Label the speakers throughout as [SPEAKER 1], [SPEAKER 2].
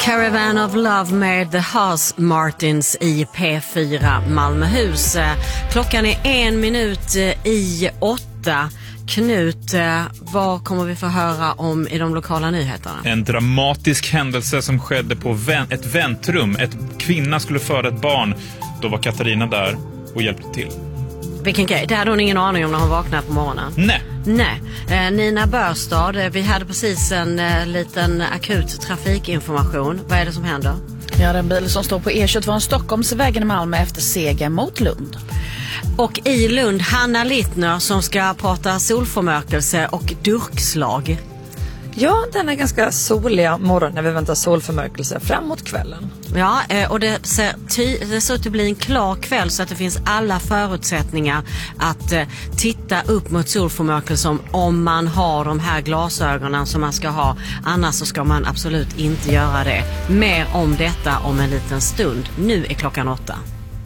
[SPEAKER 1] Caravan of Love med The Haas Martins i P4 Malmöhus. Klockan är 7:01. Knut, vad kommer vi få höra om i de lokala nyheterna?
[SPEAKER 2] En dramatisk händelse som skedde på ett väntrum. Ett kvinna skulle föda ett barn. Då var Katarina där och hjälpte till.
[SPEAKER 1] Vilken grej? Det hade hon ingen aning om när hon vaknade på morgonen. Nej. Nina Börstad, vi hade precis en liten akut trafikinformation. Vad är det som händer?
[SPEAKER 3] Ja, den bil som står på E22 Stockholmsvägen i Malmö efter seger mot Lund.
[SPEAKER 1] Och i Lund, Hanna Littner som ska prata solförmörkelse och durkslag.
[SPEAKER 4] Ja, den är ganska soliga morgon när vi väntar solförmörkelse framåt kvällen.
[SPEAKER 1] Ja, och det ser ut att bli en klar kväll så att det finns alla förutsättningar att titta upp mot solförmörkelsen om man har de här glasögonen som man ska ha. Annars så ska man absolut inte göra det. Mer om detta om en liten stund. Nu är klockan 8.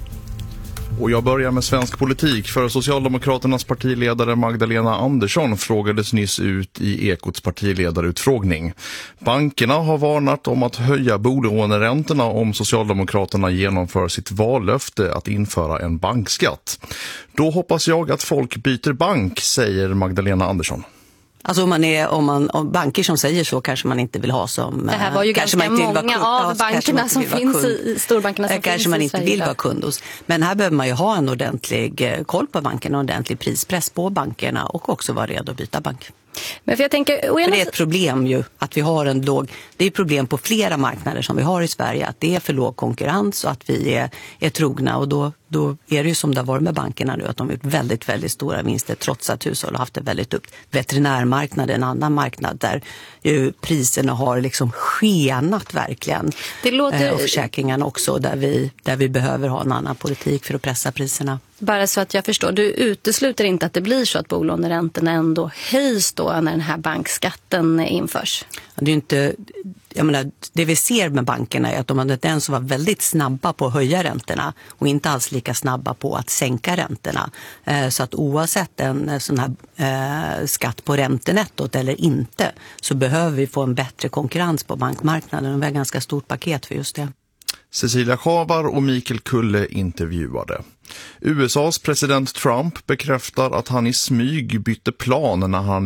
[SPEAKER 5] Och jag börjar med svensk politik, för Socialdemokraternas partiledare Magdalena Andersson frågades nyss ut i Ekots partiledarutfrågning. Bankerna har varnat om att höja bolåneräntorna om Socialdemokraterna genomför sitt vallöfte att införa en bankskatt. Då hoppas jag att folk byter bank, säger Magdalena Andersson.
[SPEAKER 6] Alltså om banker som säger så kanske man inte vill ha som...
[SPEAKER 7] Det här var ju ganska många av bankerna som finns i storbankerna som
[SPEAKER 6] kanske man inte vill vara kund hos. Men här behöver man ju ha en ordentlig koll på bankerna och en ordentlig prispress på bankerna och också vara redo att byta bank.
[SPEAKER 7] Men för jag tänker,
[SPEAKER 6] för det är ett problem ju att vi har en låg... Det är problem på flera marknader som vi har i Sverige, att det är för låg konkurrens och att vi är trogna, och då är det ju som det har varit med bankerna nu, att de har gjort väldigt, väldigt stora vinster trots att hushåll har haft det väldigt upp. Veterinärmarknaden, en annan marknad där ju priserna har liksom skenat verkligen.
[SPEAKER 7] Det låter...
[SPEAKER 6] Och försäkringarna också, där vi behöver ha en annan politik för att pressa priserna.
[SPEAKER 7] Bara så att jag förstår, du utesluter inte att det blir så att bolåneräntorna ändå höjs då när den här bankskatten införs?
[SPEAKER 6] Det är ju inte... Jag menar, det vi ser med bankerna är att de hade den som var väldigt snabba på att höja räntorna och inte alls lika snabba på att sänka räntorna. Så att oavsett en sån här skatt på räntenettot eller inte, så behöver vi få en bättre konkurrens på bankmarknaden, och vi har ganska stort paket för just det.
[SPEAKER 5] Cecilia Schavar och Mikael Kulle intervjuade. USAs president Trump bekräftar att han i smyg bytte plan när han